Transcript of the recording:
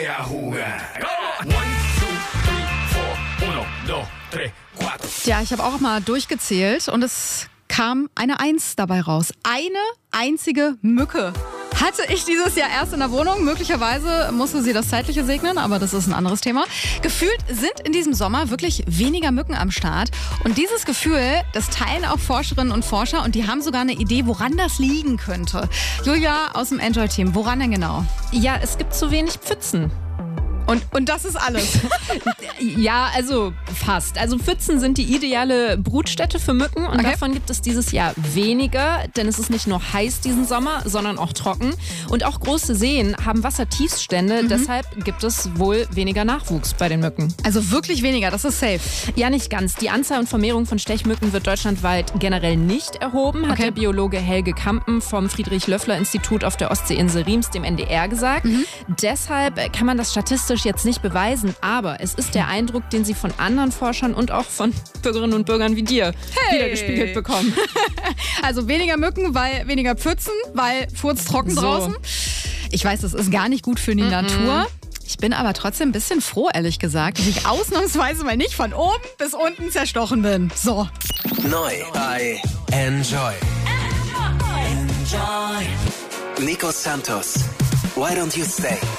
Ja, ich habe auch mal durchgezählt und es kam eine 1 dabei raus. Eine einzige Mücke hatte ich dieses Jahr erst in der Wohnung. Möglicherweise musste sie das Zeitliche segnen, aber das ist ein anderes Thema. Gefühlt sind in diesem Sommer wirklich weniger Mücken am Start. Und dieses Gefühl, das teilen auch Forscherinnen und Forscher und die haben sogar eine Idee, woran das liegen könnte. Julia aus dem Enjoy-Team, woran denn genau? Ja, es gibt zu wenig Pfützen. Und das ist alles. Ja, also fast. Also Pfützen sind die ideale Brutstätte für Mücken und davon gibt es dieses Jahr weniger, denn es ist nicht nur heiß diesen Sommer, sondern auch trocken. Und auch große Seen haben Wassertiefststände, deshalb gibt es wohl weniger Nachwuchs bei den Mücken. Also wirklich weniger, das ist safe. Ja, nicht ganz. Die Anzahl und Vermehrung von Stechmücken wird deutschlandweit generell nicht erhoben, hat der Biologe Helge Kampen vom Friedrich-Löffler-Institut auf der Ostseeinsel Riems dem NDR gesagt. Deshalb kann man das statistisch jetzt nicht beweisen, aber es ist der Eindruck, den sie von anderen Forschern und auch von Bürgerinnen und Bürgern wie dir wiedergespiegelt bekommen. Also weniger Mücken, weil weniger Pfützen, weil furztrocken draußen. Ich weiß, das ist gar nicht gut für die Natur. Ich bin aber trotzdem ein bisschen froh, ehrlich gesagt, dass ich ausnahmsweise mal nicht von oben bis unten zerstochen bin. So. Neu bei Enjoy. Nico Santos, Why Don't You Stay?